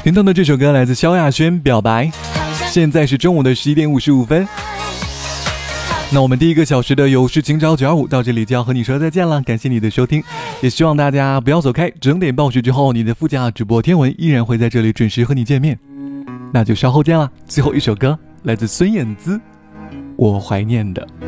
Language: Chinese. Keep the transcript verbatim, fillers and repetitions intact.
听到的这首歌来自萧亚轩《表白》，现在是中午的十一点五十五分。那我们第一个小时的有事情找九二五到这里就要和你说再见了，感谢你的收听，也希望大家不要走开，整点报时之后，你的副驾主播天文依然会在这里准时和你见面，那就稍后见了。最后一首歌来自孙燕姿，我怀念的。